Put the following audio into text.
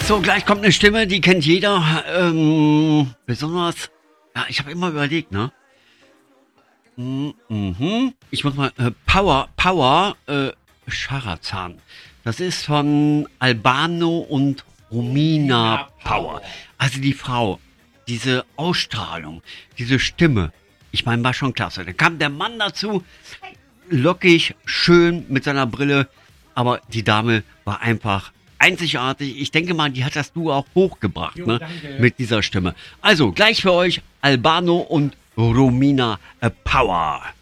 So, gleich kommt eine Stimme, die kennt jeder. Besonders, ja, ich habe immer überlegt, ne? Ich muss mal, Power, Scharazan. Das ist von Albano und Romina Power. Also die Frau, diese Ausstrahlung, diese Stimme. Ich meine, war schon klasse. Dann kam der Mann dazu, lockig, schön mit seiner Brille. Aber die Dame war einfach einzigartig. Ich denke mal, die hat das Duo auch hochgebracht, ne? Mit dieser Stimme. Also, gleich für euch Albano und Romina Power.